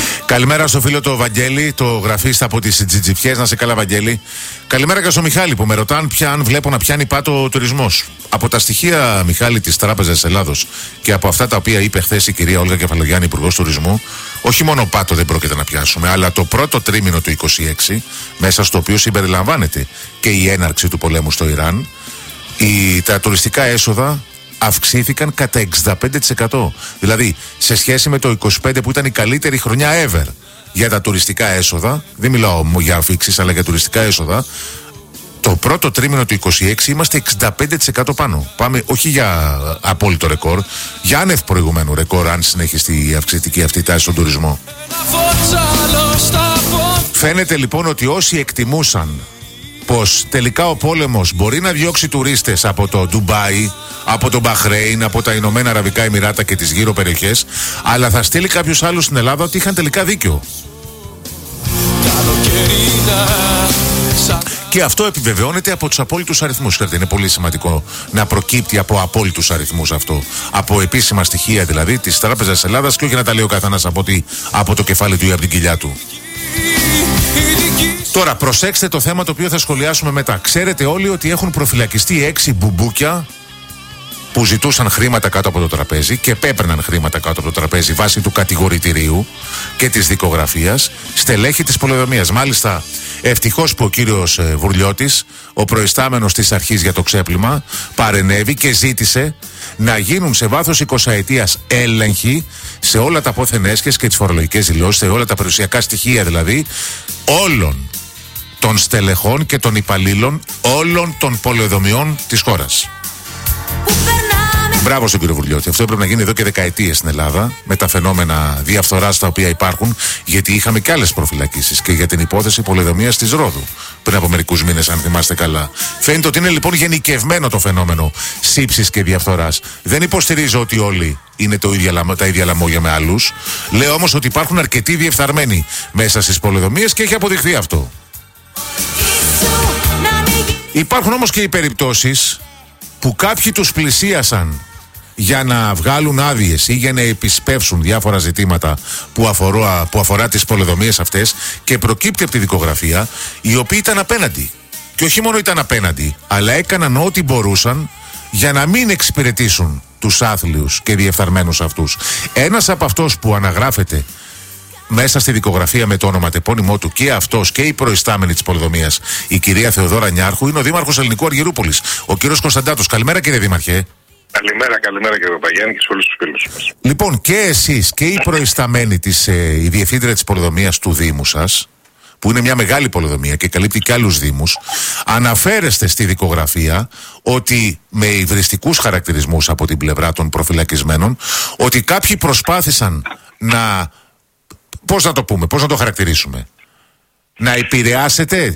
Καλημέρα στο φίλο το Βαγγέλη, το γραφίστα από τις Τζιτζιφιές. Να σε καλά, Βαγγέλη. Καλημέρα και στο Μιχάλη που με ρωτάνε αν βλέπω να πιάνει πάτο ο τουρισμός. Από τα στοιχεία, Μιχάλη, της Τράπεζας Ελλάδος και από αυτά τα οποία είπε χθες η κυρία Όλγα Κεφαλογιάννη, Υπουργός Τουρισμού, όχι μόνο πάτο δεν πρόκειται να πιάσουμε, αλλά το πρώτο τρίμηνο του 2026, μέσα στο οποίο συμπεριλαμβάνεται και η έναρξη του πολέμου στο Ιράν, τα τουριστικά έσοδα αυξήθηκαν κατά 65%. Δηλαδή, σε σχέση με το 25 που ήταν η καλύτερη χρονιά ever για τα τουριστικά έσοδα, δεν μιλάω για αφήξεις, αλλά για τουριστικά έσοδα, το πρώτο τρίμηνο του 26 είμαστε 65% πάνω. Πάμε όχι για απόλυτο ρεκόρ, για άνευ προηγουμένου ρεκόρ, αν συνεχιστεί η αυξητική αυτή τάση στον τουρισμό. Φαίνεται λοιπόν ότι όσοι εκτιμούσαν πως τελικά ο πόλεμος μπορεί να διώξει τουρίστες από το Ντουμπάι, από το Μπαχρέιν, από τα Ηνωμένα Αραβικά Εμιράτα και τις γύρω περιοχές, αλλά θα στείλει κάποιους άλλους στην Ελλάδα, ότι είχαν τελικά δίκιο. Και αυτό επιβεβαιώνεται από τους απόλυτους αριθμούς. Είναι πολύ σημαντικό να προκύπτει από απόλυτους αριθμούς αυτό. Από επίσημα στοιχεία δηλαδή της Τράπεζας Ελλάδας, και όχι να τα λέει ο καθένας από το κεφάλι του ή από την κοιλιά του. Τώρα προσέξτε το θέμα το οποίο θα σχολιάσουμε μετά. Ξέρετε όλοι ότι έχουν προφυλακιστεί 6 μπουμπούκια που ζητούσαν χρήματα κάτω από το τραπέζι και πέπαιρναν χρήματα κάτω από το τραπέζι βάσει του κατηγορητηρίου και της δικογραφίας, στελέχη της πολεοδομίας. Μάλιστα, ευτυχώς που ο κύριος Βουρλιώτης, ο προϊστάμενος της αρχής για το ξέπλυμα, παρενέβη και ζήτησε να γίνουν σε βάθος 20 ετίας έλεγχοι σε όλα τα πόθεν έσχες και τις φορολογικές δηλώσεις, σε όλα τα περιουσιακά στοιχεία δηλαδή, όλων των στελεχών και των υπαλλήλων όλων των πολεοδομιών της χώρας. Μπράβο στον κύριο Βουρλιώτη. Αυτό έπρεπε να γίνει εδώ και δεκαετίες στην Ελλάδα, με τα φαινόμενα διαφθοράς τα οποία υπάρχουν, γιατί είχαμε και άλλες προφυλακίσεις και για την υπόθεση πολεοδομίας της Ρόδου πριν από μερικούς μήνες, αν θυμάστε καλά. Φαίνεται ότι είναι λοιπόν γενικευμένο το φαινόμενο σύψης και διαφθοράς. Δεν υποστηρίζω ότι όλοι είναι τα ίδια λαμόγια με άλλους. Λέω όμως ότι υπάρχουν αρκετοί διεφθαρμένοι μέσα στις πολεοδομίες και έχει αποδειχθεί αυτό. Υπάρχουν όμως και οι περιπτώσεις που κάποιοι τους πλησίασαν για να βγάλουν άδειες ή για να επισπεύσουν διάφορα ζητήματα που αφορά τις πολεοδομίες αυτές, και προκύπτει από τη δικογραφία οι οποίοι ήταν απέναντι. Και όχι μόνο ήταν απέναντι, αλλά έκαναν ό,τι μπορούσαν για να μην εξυπηρετήσουν τους άθλιους και διεφθαρμένους αυτούς. Ένας από αυτούς που αναγράφεται μέσα στη δικογραφία με το όνομα-τεπώνυμό του, και αυτός και η προϊστάμενη της πολεοδομίας, η κυρία Θεοδόρα Νιάρχου, είναι ο δήμαρχος Ελληνικού Αργυρούπολης, ο κύριος Κωνσταντάτος. Καλημέρα, κύριε Δήμαρχε. Καλημέρα κύριε Παπαγιάννη και σε όλους τους φίλους μας. Λοιπόν, και εσείς και η προϊσταμένη η διευθύντρια της πολεοδομίας του Δήμου σας, που είναι μια μεγάλη πολεοδομία και καλύπτει και άλλους δήμους, αναφέρεστε στη δικογραφία ότι με υβριστικούς χαρακτηρισμούς από την πλευρά των προφυλακισμένων, ότι κάποιοι προσπάθησαν να, πώς να το πούμε, πώς να το χαρακτηρίσουμε, να επηρεάσετε.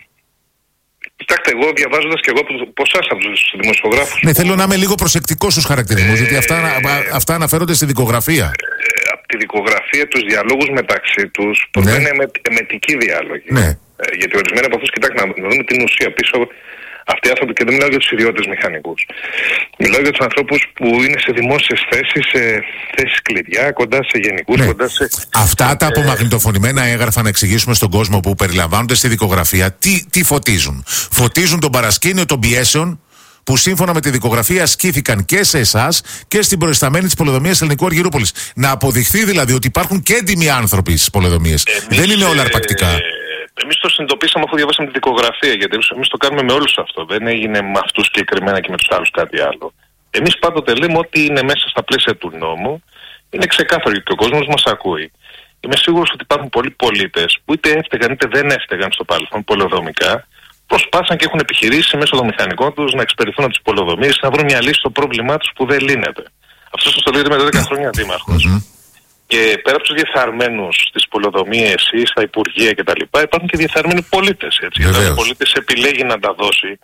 Κοιτάξτε, εγώ διαβάζοντας και εγώ από εσάς, από τους δημοσιογράφους. Ναι, θέλω να είμαι λίγο προσεκτικός στους χαρακτηρισμούς, γιατί αυτά αναφέρονται στη δικογραφία. Από τη δικογραφία, τους διαλόγους μεταξύ τους, που δεν είναι εμετικοί διάλογοι. Ναι. Γιατί ορισμένοι από αυτούς, κοιτάξτε, να δούμε την ουσία πίσω. Αυτοί οι άνθρωποι, και δεν μιλάω για τους ιδιώτες μηχανικούς. Μιλάω για τους ανθρώπους που είναι σε δημόσιες θέσεις, σε θέσεις κλειδιά, κοντά σε γενικούς, κοντά σε. Αυτά τα απομαγνητοφωνημένα έγγραφα, να εξηγήσουμε στον κόσμο, που περιλαμβάνονται στη δικογραφία, τι φωτίζουν. Φωτίζουν τον παρασκήνιο των πιέσεων που σύμφωνα με τη δικογραφία ασκήθηκαν και σε εσάς και στην προϊσταμένη της πολεοδομίας Ελληνικού Αργυρούπολης. Να αποδειχθεί δηλαδή ότι υπάρχουν και έντιμοι άνθρωποι στις πολεοδομίες. Δεν είναι όλα αρπακτικά. Εμείς το συνειδητοποίησαμε αφού διαβάσαμε τη δικογραφία, γιατί εμείς το κάνουμε με όλους αυτό. Δεν έγινε με αυτούς συγκεκριμένα και με τους άλλους κάτι άλλο. Εμείς πάντοτε λέμε ότι είναι μέσα στα πλαίσια του νόμου, είναι ξεκάθαρο και ο κόσμος μας ακούει. Είμαι σίγουρος ότι υπάρχουν πολλοί πολίτες που είτε έφταιγαν είτε δεν έφταιγαν στο παρελθόν πολεοδομικά, προσπάθησαν και έχουν επιχειρήσει μέσω των μηχανικών τους να εξυπηρετούν από τις πολεοδομίες, να βρουν μια λύση στο πρόβλημά τους που δεν λύνεται. Αυτό σας το λέω μετά 10 χρόνια δήμαρχος. Και πέρα από τους διεφθαρμένους στις πολεοδομίες ή στα υπουργεία κτλ., υπάρχουν και διεφθαρμένοι πολίτες. Γιατί ο πολίτης επιλέγει να τα δώσει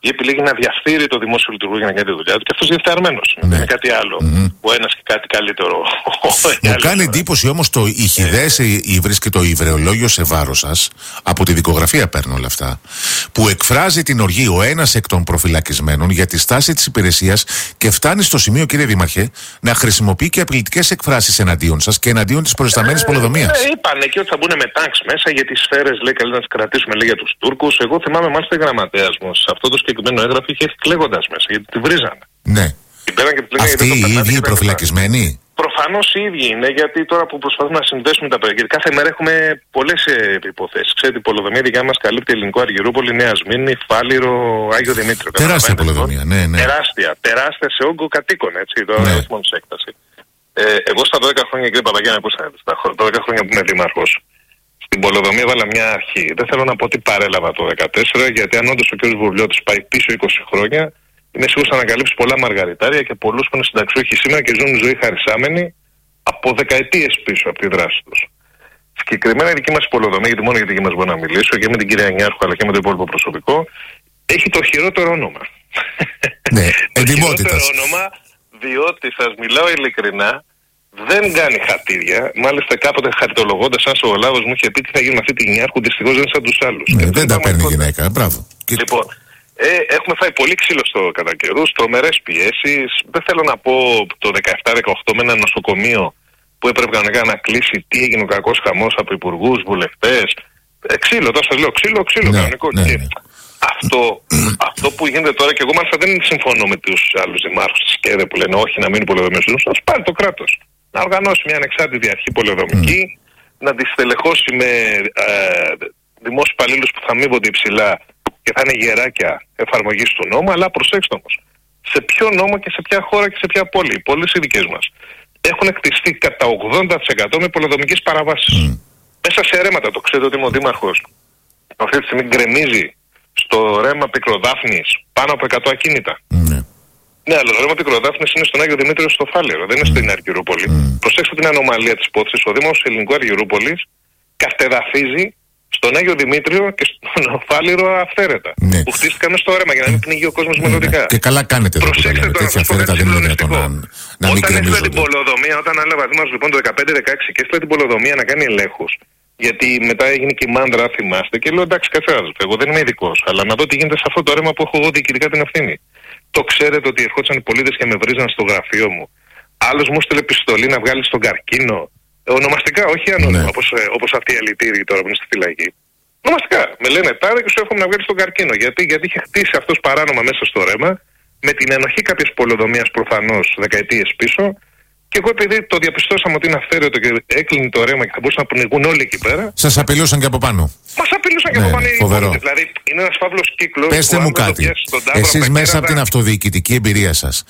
ή επιλέγει να διαφθείρει το δημόσιο λειτουργό για να κάνει τη δουλειά του, και αυτός διεφθαρμένος είναι. Είναι κάτι άλλο. Ο ένας και κάτι καλύτερο. Μου κάνει εντύπωση όμως το ηχηδές ύβρις και το υβρεολόγιο σε βάρος σας, από τη δικογραφία παίρνω όλα αυτά, που εκφράζει την οργή ο ένας εκ των προφυλακισμένων για τη στάση της υπηρεσίας και φτάνει στο σημείο, κύριε Δήμαρχε, να χρησιμοποιεί και απειλητικές εκφράσεις εναντίον σας και εναντίον της προϊσταμένης πολεοδομίας. Είπανε και ότι θα μπουν με τάγκς μέσα, γιατί τις σφαίρες λέει καλύτερα να τις κρατήσουμε λέει, για τους Τούρκους. Εγώ θυμάμαι μάλιστα η γραμματέας μου σε αυτό το συγκεκριμένο έγγραφο είχε έρθει κλαίγοντας μέσα, γιατί τη βρίζανε. Ναι. Αυτοί οι ίδιοι οι προφυλακισμένοι. Προφανώς οι ίδιοι είναι, γιατί τώρα που προσπαθούμε να συνδέσουμε τα παιδιά, γιατί κάθε μέρα έχουμε πολλές υποθέσεις. Ξέρετε, η πολεοδομία δικιά μας καλύπτει ελληνικό Αργυρούπολη, Νέα Σμύρνη, Φάληρο, Άγιο Δημήτριο. Τεράστια πολεοδομία, ναι. Τεράστια σε όγκο κατοίκων, έτσι, τώρα όχι μόνο σε έκταση. Εγώ στα 12 χρόνια, κύριε Παπαγιάννη, στα 12 χρόνια που είμαι δήμαρχος, στην πολεοδομία έβαλα μια αρχή. Δεν θέλω να πω ότι παρέλαβα το 2014, γιατί αν όντως ο κ. Βουρλιώτης πάει πίσω 20 χρόνια, είμαι σίγουρος να ανακαλύψει πολλά μαργαριτάρια και πολλούς που είναι συνταξιούχοι σήμερα και ζουν ζωή χαρισάμενοι από δεκαετίες πίσω από τη δράση τους. Συγκεκριμένα η δική μας πολεοδομία, γιατί μόνο για τη δική μας μπορώ να μιλήσω, και με την κυρία Νιάρχου αλλά και με το υπόλοιπο προσωπικό, έχει το χειρότερο όνομα. Ναι, το χειρότερο όνομα, διότι σας μιλάω ειλικρινά, δεν κάνει χατήρια. Μάλιστα κάποτε χαρτολογώντας ένας ο Λάβος μου είχε πει τι θα γίνει με αυτή τη Νιάρχου, δυστυχώς δεν είναι σαν τους άλλους. Ναι, δεν τα παίρνει η γυναίκα, μπράβο. Λοιπόν, έχουμε φάει πολύ ξύλο στο κατά καιρούς, τρομερές πιέσεις. Δεν θέλω να πω το 17-18 με ένα νοσοκομείο που έπρεπε κανονικά να κλείσει, τι έγινε ο κακός χαμός από υπουργούς, βουλευτές. Ξύλο, τώρα σας λέω ξύλο, κανονικό. Και αυτό που γίνεται τώρα, και εγώ μάλιστα δεν συμφωνώ με τους άλλους δημάρχους της ΚΕΔΕ που λένε όχι να μείνουν πολεοδομίες, να πάρει το κράτος. Να οργανώσει μια ανεξάρτητη αρχή πολεοδομική, να τη στελεχώσει με δημόσιους υπαλλήλους που θα αμείβονται υψηλά και θα είναι γεράκια εφαρμογής του νόμου, αλλά προσέξτε όμως, σε ποιο νόμο και σε ποια χώρα και σε ποια πόλη, οι πόλεις οι δικές μας, έχουν κτιστεί κατά 80% με πολεοδομικές παραβάσεις. Μέσα σε ρέματα, το ξέρετε ότι είμαι ο δήμαρχος, αυτή τη στιγμή γκρεμίζει στο ρέμα Πικροδάφνης πάνω από 100 ακίνητα. Ναι, αλλά το ρέμα Πικροδάφνης είναι στον Άγιο Δημήτριο στο Φάληρο, δεν είναι στην Αργυρούπολη. Προσέξτε την ανομαλία της υπόθεσης, ο Δήμος Ελληνικού Αργυρούπολης κατεδαφίζει στον Άγιο Δημήτριο και στον Φάληρο αυθαίρετα. Που χτίστηκαν στο ρέμα για να μην πνίγει ο κόσμος μελλοντικά. Και καλά κάνετε εδώ που λέμε. Τέτοια αυθαίρετα δεν είναι δυνατόν να μην κρεμίζονται. Όταν την πολεοδομία, όταν ανέλαβα δήμαρχος λοιπόν το 15-16 και έστειλε την πολεοδομία να κάνει ελέγχους, γιατί μετά έγινε και η μάντρα, θυμάστε, και λέω εντάξει, κάτσε να εγώ δεν είμαι ειδικός, αλλά να δω τι γίνεται σε αυτό το ρέμα που έχω εγώ διοικητικά την ευθύνη. Το ξέρετε ότι ερχόντουσαν οι πολίτες και με βρίζαν στο γραφείο μου. Άλλος μου έστειλε επιστολή να βγάλει στον καρκίνο. Ονομαστικά, όχι ανώνυμα, όπως αυτοί οι αλητήριοι τώρα που είναι στη φυλακή. Ονομαστικά. Με λένε τάδε και σου εύχομαι να βγάλει στον καρκίνο. Γιατί είχε χτίσει αυτός παράνομα μέσα στο ρέμα, με την ενοχή κάποιες πολεοδομίας προφανώς δεκαετίες πίσω. Και εγώ επειδή το διαπιστώσαμε ότι είναι αυθαίρετο και έκλεινε το ρέμα και θα μπορούσαν να πνιγούν όλοι εκεί πέρα. Σας απειλούσαν και από πάνω. Μας απειλούσαν και από πάνω οι πολίτες. Δηλαδή είναι ένας φαύλος κύκλος. Πέστε μου κάτι. Εσείς μέσα από την αυτοδιοικητική εμπειρία σας,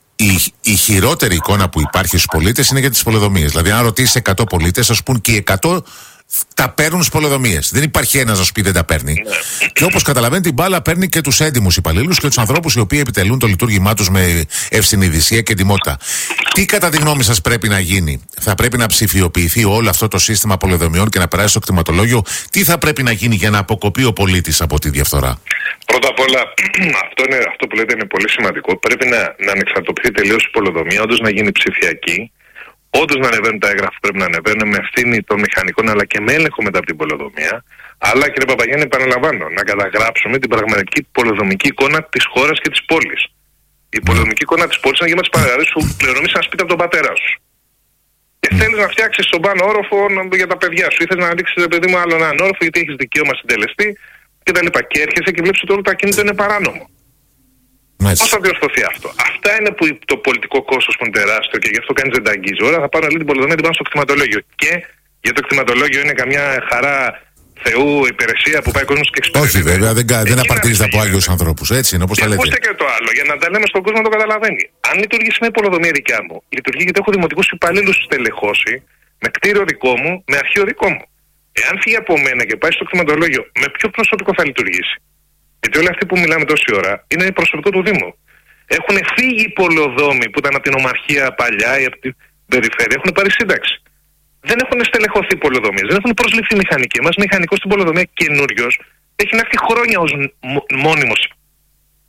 η χειρότερη εικόνα που υπάρχει στους πολίτες είναι για τις πολεοδομίες. Δηλαδή, αν ρωτήσεις 100 πολίτες, θα σου πούν και οι 100 τα παίρνουν στις πολεοδομίες. Δεν υπάρχει ένας να σου πει δεν τα παίρνει. Και όπως καταλαβαίνετε, η μπάλα παίρνει και τους έντιμους υπαλλήλους και τους ανθρώπους οι οποίοι επιτελούν το λειτουργήμά τους με ευσυνειδησία και εντιμότητα. Τι κατά τη γνώμη σας πρέπει να γίνει? Θα πρέπει να ψηφιοποιηθεί όλο αυτό το σύστημα πολεοδομιών και να περάσει στο κτηματολόγιο? Τι θα πρέπει να γίνει για να αποκοπεί ο πολίτης από τη διαφθορά? Πρώτα απ' όλα, αυτό που λέτε είναι πολύ σημαντικό. Πρέπει να ανεξαρτοποιηθεί τελείως η πολεοδομία, όντως να γίνει ψηφιακή. Όντως να ανεβαίνουν τα έγγραφα που πρέπει να ανεβαίνουν με ευθύνη των μηχανικών αλλά και με έλεγχο μετά από την πολεοδομία. Αλλά κύριε Παπαγιάννη, επαναλαμβάνω, να καταγράψουμε την πραγματική πολεοδομική εικόνα της χώρας και της πόλης. Η πολεοδομική εικόνα της πόλης είναι για μας παραδείγματος σου πληρωμείς ένα σπίτι από τον πατέρα σου. Και θέλεις να φτιάξεις τον πάνω όροφο για τα παιδιά σου. Ή θες να ανοίξεις το παιδί μου άλλο έναν όροφο γιατί έχεις δικαίωμα συντελεστή κτλ. Και έρχεσαι και βλέπεις ότι όλο το ακίνητο είναι παράνομο. Πώς θα διορθωθεί αυτό? Αυτά είναι που το πολιτικό κόστος που είναι τεράστιο και γι' αυτό κανείς δεν τα αγγίζει. Ωραία, θα πάρω λίγο την πολεοδομία, την πάω στο κτηματολόγιο. Και για το κτηματολόγιο είναι καμιά χαρά Θεού υπηρεσία που πάει ο κόσμος και εξυπηρετεί. Όχι, βέβαια, δεν απαρτίζεται από άγιους ανθρώπους. Έτσι είναι, όπως τα λέτε. Ακούστε και το άλλο, για να τα λέμε στον κόσμο να το καταλαβαίνει. Αν λειτουργήσει μια πολεοδομία δικιά μου, λειτουργεί γιατί έχω δημοτικούς υπαλλήλους στελεχώσει, με κτίριο δικό μου, με αρχείο δικό μου. Εάν φύγει από μένα και πάει στο κτηματολόγιο, με ποιο προσωπικό θα λειτουργήσει? Γιατί όλοι αυτοί που μιλάμε τόση ώρα είναι προσωπικό του Δήμου. Έχουν φύγει οι πολεοδόμοι που ήταν από την Ομαρχία παλιά ή από την περιφέρεια, έχουν πάρει σύνταξη. Δεν έχουν στελεχωθεί πολεοδομίες, δεν έχουν προσληφθεί μηχανικοί. Ένας μηχανικός στην πολεοδομία καινούριος έχει να έρθει χρόνια ως μόνιμος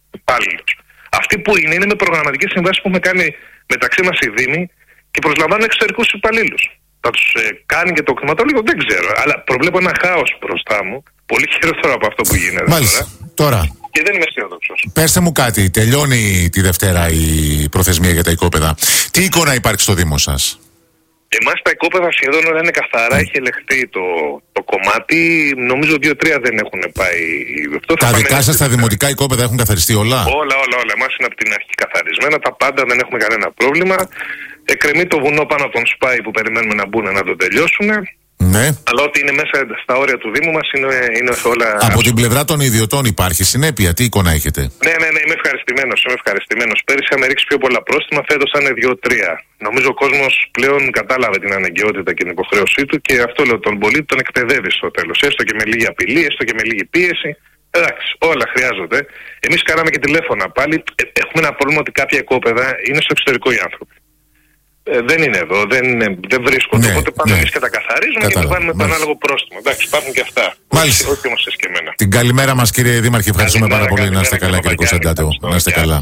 υπάλληλους. Αυτοί που είναι με προγραμματικές συμβάσεις που έχουμε κάνει μεταξύ μας οι Δήμοι και προσλαμβάνουν εξωτερικούς υπαλλήλους. Θα τους κάνει και το κτηματολόγιο, δεν ξέρω. Αλλά προβλέπω ένα χάος μπροστά μου, πολύ χειρότερο από αυτό που γίνεται. Μάλιστα. Τώρα. Και δεν είμαι αισιόδοξος. Πέστε μου κάτι, τελειώνει τη Δευτέρα η προθεσμία για τα οικόπεδα. Τι εικόνα υπάρχει στο Δήμο σας? Εμάς τα οικόπεδα σχεδόν όλα είναι καθαρά, έχει ελεγχθεί το κομμάτι. Νομίζω 2-3 δεν έχουν πάει. Τα δικά σας τα δημοτικά οικόπεδα έχουν καθαριστεί όλα? Όλα. Εμάς είναι από την αρχή καθαρισμένα, τα πάντα, δεν έχουμε κανένα πρόβλημα. Εκκρεμεί το βουνό πάνω από τον Σπάι που περιμένουμε να μπουν να το τελειώσουν. Ναι. Αλλά ό,τι είναι μέσα στα όρια του Δήμου μας είναι όλα. Από την πλευρά των ιδιωτών υπάρχει συνέπεια, τι εικόνα έχετε? Ναι, είμαι ευχαριστημένος. Πέρυσι είχαμε ρίξει πιο πολλά πρόστιμα, φέτος θα είναι 2-3. Νομίζω ο κόσμος πλέον κατάλαβε την αναγκαιότητα και την υποχρέωσή του και αυτό λέω, τον πολίτη τον εκπαιδεύει στο τέλος. Έστω και με λίγη απειλή, έστω και με λίγη πίεση. Εντάξει, όλα χρειάζονται. Εμείς κάναμε και τηλέφωνα πάλι. Έχουμε ένα πρόβλημα ότι κάποια οικόπεδα είναι στο εξωτερικό οι άνθρωποι. Δεν είναι εδώ, δεν βρίσκονται. Ναι, οπότε πάμε εμείς και τα καθαρίζουμε και του βάλουμε το ανάλογο πρόστιμο. Εντάξει, υπάρχουν και αυτά. Μάλιστα. Όχι όμως εσκεμμένα. Την καλημέρα μας, κύριε Δήμαρχε, ευχαριστούμε πάρα πολύ. Να είστε καλά, κύριε Κωνσταντάτο. Να είστε καλά.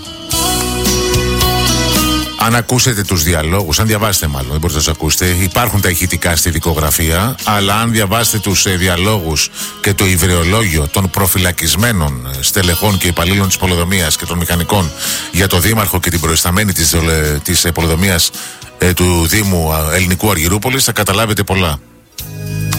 Αν ακούσετε τους διαλόγους, αν διαβάσετε μάλλον, δεν μπορείτε να τους ακούσετε, υπάρχουν τα ηχητικά στη δικογραφία, αλλά αν διαβάσετε τους διαλόγους και το ιδρυολόγιο των προφυλακισμένων στελεχών και υπαλλήλων της πολεοδομίας και των μηχανικών για το Δήμαρχο και την προϊσταμένη της πολεοδομίας του Δήμου Ελληνικού Αργυρούπολης, θα καταλάβετε πολλά.